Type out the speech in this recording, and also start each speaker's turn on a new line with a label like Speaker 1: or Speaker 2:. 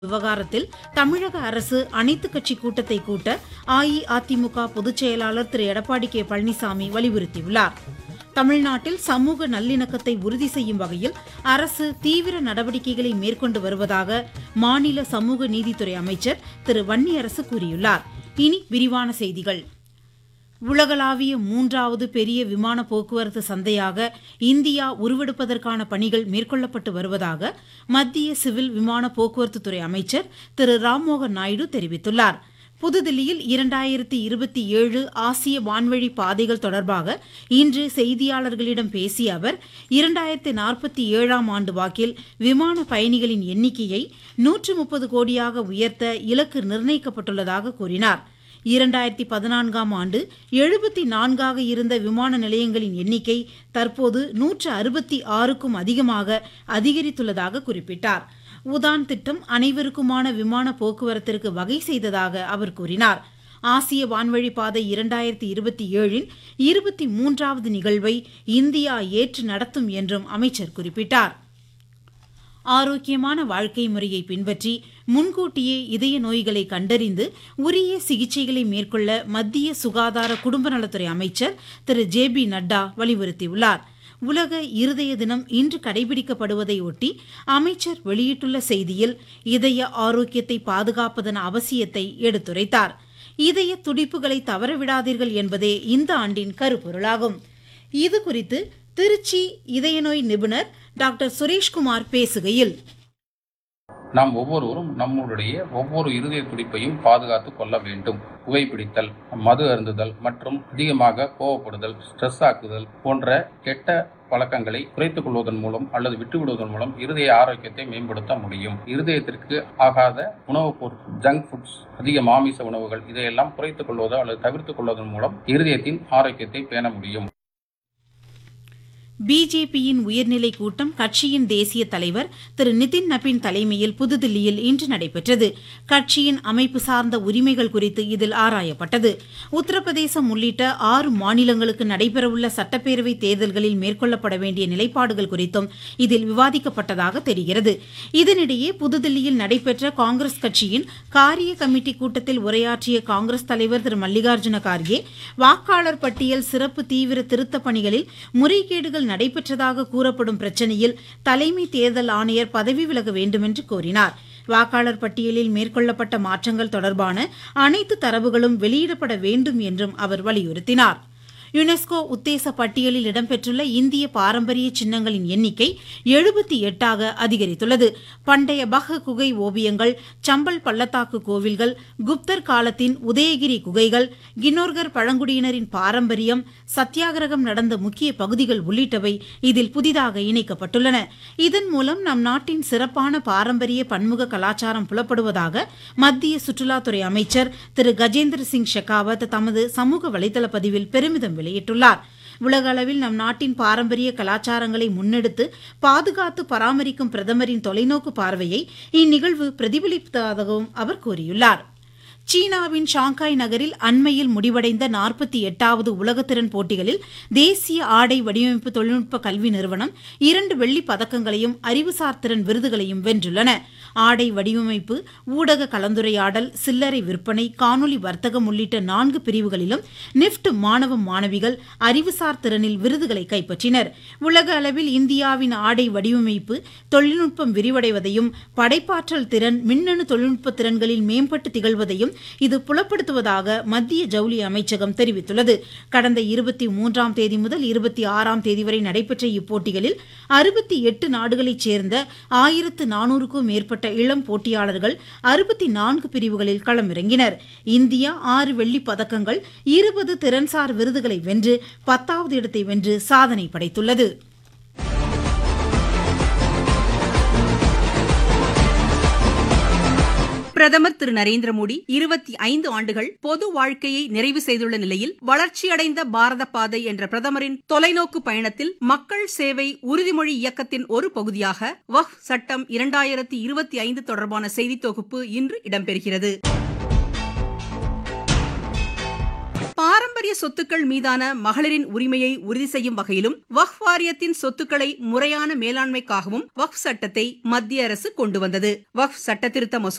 Speaker 1: விவகாரத்தில் தமிழக அரசு அனைத்துக் கட்சி கூட்டத்தை கூட்ட அஇஅதிமுக பொதுச் செயலாளர் திரு எடப்பாடி கே பழனிசாமி வலியுறுத்தியுள்ளார். தமிழ்நாட்டில் சமூக நல்லிணக்கத்தை உறுதி செய்யும் வகையில் அரசு தீவிர நடவடிக்கைகளை மேற்கொண்டு வருவதாக மாநில சமூக நீதித்துறை அமைச்சர் திரு வன்னியரசு கூறியுள்ளார். இனி விரிவான செய்திகள். உலகளாவிய 3வது பெரிய விமான போக்குவரத்து சந்தையாக இந்தியா உருவெடுப்பதற்கான பணிகள் மேற்கொள்ளப்பட்டு வருவதாக மத்திய சிவில் விமான போக்குவரத்துத்துறை அமைச்சர் திரு ராம்மோகன் நாயுடு தெரிவித்துள்ளார். புதுதில்லியில் 2027 ஆசிய வான்வழி பாதைகள் தொடர்பாக இன்று செய்தியாளர்களிடம் பேசிய அவர் 2047ஆம் ஆண்டு வாக்கில் விமான பயணிகளின் எண்ணிக்கையை 130 கோடியாக உயர்த்த இலக்கு நிர்ணயிக்கப்பட்டுள்ளதாக கூறினார். 2014ஆம் ஆண்டு 74ஆக இருந்த விமான நிலையங்களின் எண்ணிக்கை தற்போது 166க்கும் அதிகமாக அதிகரித்துள்ளதாக குறிப்பிட்டார். உதான் திட்டம் அனைவருக்குமான விமான போக்குவரத்திற்கு வகை செய்ததாக அவர் கூறினார். ஆசிய வான்வழி பாதை 2027இன் 23வது நிகழ்வை இந்தியா ஏற்று நடத்தும் என்றும் அமைச்சர் குறிப்பிட்டார். ஆரோக்கியமான வாழ்க்கை முறையை பின்பற்றி முன்கூட்டியே இதய நோய்களை கண்டறிந்து உரிய சிகிச்சைகளை மேற்கொள்ள மத்திய சுகாதார குடும்ப நலத்துறை அமைச்சர் திரு ஜே.பி. நட்டா வலியுறுத்தியுள்ளார். உலக இருதய தினம் இன்று கடைபிடிக்கப்படுவதை ஒட்டி அமைச்சர் வெளியிட்டுள்ள செய்தியில் இதய ஆரோக்கியத்தை பாதுகாப்பதன் அவசியத்தை எடுத்துரைத்தார். இதய துடிப்புகளை தவறவிடாதீர்கள் என்பதே இந்த ஆண்டின் கருப்பொருளாகும். இதுகுறித்து திருச்சி இதய நோய் நிபுணர் டாக்டர் சுரேஷ்குமார் பேசுகையில்,
Speaker 2: நாம் ஒவ்வொருவரும் நம்முடைய ஒவ்வொரு இருதய துடிப்பையும் பாதுகாத்துக் கொள்ள வேண்டும். புகைப்பிடித்தல், மது அருந்துதல் மற்றும் அதிகமாக கோவப்படுதல், ஸ்ட்ரெஸ் ஆக்குதல் போன்ற கெட்ட பழக்கங்களை குறைத்துக் கொள்வதன் மூலம் அல்லது விட்டுவிடுவதன் மூலம் இருதய ஆரோக்கியத்தை மேம்படுத்த முடியும். இருதயத்திற்கு ஆகாத உணவுப் பொருட்கள், ஜங்க் ஃபுட்ஸ், அதிக மாமிச உணவுகள் இதையெல்லாம் குறைத்துக் கொள்வதோ அல்லது தவிர்த்துக் கொள்வதன் மூலம் இருதயத்தின் ஆரோக்கியத்தை பேண முடியும்.
Speaker 1: பிஜேபியின் உயர்நிலை கூட்டம் கட்சியின் தேசிய தலைவர் திரு நிதின் நபின் தலைமையில் புதுதில்லியில் இன்று நடைபெற்றது. கட்சியின் அமைப்பு சார்ந்த உரிமைகள் குறித்து இதில் ஆராயப்பட்டது. உத்தரப்பிரதேசம் உள்ளிட்ட 6 மாநிலங்களுக்கு நடைபெறவுள்ள சட்டப்பேரவை தேர்தல்களில் மேற்கொள்ளப்பட வேண்டிய நிலைப்பாடுகள் குறித்தும் இதில் விவாதிக்கப்பட்டதாக தெரிகிறது. இதனிடையே புதுதில்லியில் நடைபெற்ற காங்கிரஸ் கட்சியின் காரிய கமிட்டி கூட்டத்தில் உரையாற்றிய காங்கிரஸ் தலைவர் திரு மல்லிகார்ஜுன கார்கே வாக்காளர் பட்டியல் சிறப்பு தீவிர திருத்தப் பணிகளில் முறைகேடுகள் நடைபெற்றதாக கூறப்படும் பிரச்சினையில் தலைமை தேர்தல் ஆணையர் பதவி விலக வேண்டுமென்று கோரினார். வாக்காளர் பட்டியலில் மேற்கொள்ளப்பட்ட மாற்றங்கள் தொடர்பான அனைத்து தரவுகளும் வெளியிடப்பட வேண்டும் என்றும் அவர் வலியுறுத்தினார். யுனெஸ்கோ உத்தேச பட்டியலில் இடம்பெற்றுள்ள இந்திய பாரம்பரிய சின்னங்களின் எண்ணிக்கை 78ஆக அதிகரித்துள்ளது. பண்டைய பஹ் குகை ஓவியங்கள், சம்பல் பள்ளத்தாக்கு கோவில்கள், குப்தர் காலத்தின் உதயகிரி குகைகள், கின்னோர்கர் பழங்குடியினரின் பாரம்பரியம், சத்தியாகிரகம் நடந்த முக்கிய பகுதிகள் உள்ளிட்டவை இதில் புதிதாக இணைக்கப்பட்டுள்ளன. இதன் மூலம் நம் நாட்டின் சிறப்பான பாரம்பரிய பன்முக கலாச்சாரம் புலப்படுவதாக மத்திய சுற்றுலாத்துறை அமைச்சர் திரு கஜேந்திர சிங் ஷெகாவத் தமது சமூக வலைதள பதிவில் பெருமிதம் வெளியிட்டுள்ளார். உலக அளவில் நம் நாட்டின் பாரம்பரிய கலாச்சாரங்களை முன்னெடுத்து பாதுகாத்து பராமரிக்கும் பிரதமரின் தொலைநோக்கு பார்வையை இந்நிகழ்வு பிரதிபலிப்பதாகவும் அவர் கூறியுள்ளார். சீனாவின் ஷாங்காய் நகரில் அண்மையில் முடிவடைந்த 48வது உலகத்திறன் போட்டிகளில் தேசிய ஆடை வடிவமைப்பு தொழில்நுட்ப கல்வி நிறுவனம் 2 வெள்ளிப் பதக்கங்களையும் அறிவுசார் திறன் விருதுகளையும் வென்றுள்ளன. ஆடை வடிவமைப்பு, ஊடக கலந்துரையாடல், சில்லறை விற்பனை, காணொலி வர்த்தகம் உள்ளிட்ட 4 பிரிவுகளிலும் நிஃப்ட் மாணவ மாணவிகள் அறிவுசார் திறனில் விருதுகளை கைப்பற்றினர். உலக அளவில் இந்தியாவின் ஆடை வடிவமைப்பு தொழில்நுட்பம் விரிவடைவதையும் படைப்பாற்றல் திறன், மின்னணு தொழில்நுட்ப திறன்களில் மேம்பட்டு திகழ்வதையும் இது புலப்படுத்துவதாக மத்திய ஜவுளி அமைச்சகம் தெரிவித்துள்ளது. கடந்த 23ஆம் தேதி முதல் 26ஆம் தேதி வரை நடைபெற்ற இப்போட்டிகளில் 68 நாடுகளைச் சேர்ந்த 1400க்கும் மேற்பட்ட இளம் போட்டியாளர்கள் 64 பிரிவுகளில் களமிறங்கினர். இந்தியா 6 வெள்ளிப் பதக்கங்கள், 20 திறன்சார் விருதுகளை வென்று 10வது இடத்தை வென்று சாதனை படைத்துள்ளது.
Speaker 3: பிரதமர் திரு நரேந்திர மோடி 25 ஆண்டுகள் பொது வாழ்க்கையை நிறைவு செய்துள்ள நிலையில் வளர்ச்சியடைந்த பாரத பாதை என்ற பிரதமரின் தொலைநோக்கு பயணத்தில் மக்கள் சேவை உறுதிமொழி இயக்கத்தின் ஒரு பகுதியாக வக்ஃப் சட்டம் 2025 தொடர்பான செய்தி தொகுப்பு இன்று இடம்பெறுகிறது. பாரம்பரிய சொத்துக்கள் மீதான மகளிரின் உரிமையை உறுதி செய்யும் வகையிலும் வக்ஃப் வாரியத்தின் சொத்துக்களை முறையான மேலாண்மைக்காகவும் வக்ஃப் சட்டத்தை மத்திய அரசு கொண்டு வந்தது. வக்ஃப் சட்டத்திருத்த மசோதா